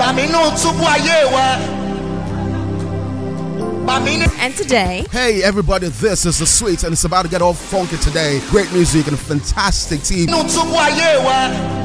And today, hey everybody, this is The Sweet, and it's about to get all funky today. Great music and a fantastic team.